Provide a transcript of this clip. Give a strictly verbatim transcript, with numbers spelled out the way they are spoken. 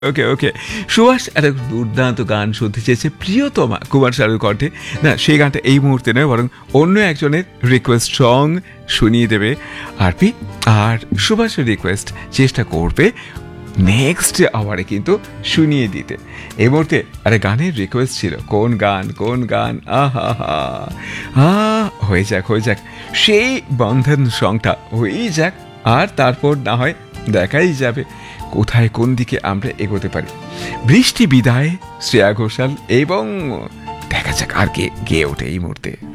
ওকে ওকে সুভাষ একটা দুর্দান্ত গান শুনতে চেয়েছে প্রিয়তমা কুমার শানুর কণ্ঠে। না, সেই গানটা এই মুহূর্তে নয়, বরং অন্য একজনের রিকোয়েস্ট সং শুনিয়ে দেবে আরপি। আর সুভাষের রিকোয়েস্ট চেষ্টা করবে নেক্সট আওয়ারে কিন্তু শুনিয়ে দিতে। এই মুহূর্তে আরে গানের রিকোয়েস্ট ছিল, কোন গান কোন গান, আহা হা আ হয়ে যাক হয়ে যাক সেই বন্ধন সংটা হয়েই যাক, আর তারপর না হয় দেখাই যাবে কোথায় কোন দিকে আমরা এগোতে পারি। বৃষ্টি বিদায়, শ্রেয়া ঘোষাল, এবং দেখা যাক আর কে গেয়ে ওঠে এই মুহূর্তে।